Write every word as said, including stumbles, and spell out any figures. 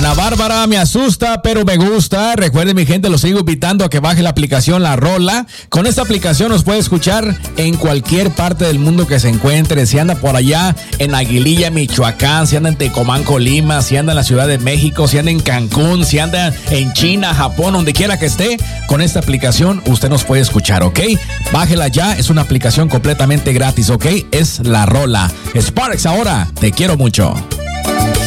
Ana Bárbara, me asusta, pero me gusta. Recuerden, mi gente, los sigo invitando a que baje la aplicación La Rola. Con esta aplicación nos puede escuchar en cualquier parte del mundo que se encuentre. Si anda por allá en Aguililla, Michoacán, si anda en Tecomán, Colima, si anda en la Ciudad de México, si anda en Cancún, si anda en China, Japón, donde quiera que esté, con esta aplicación usted nos puede escuchar, ¿ok? Bájela ya, es una aplicación completamente gratis, ¿ok? Es La Rola. Sparks, ahora te quiero mucho.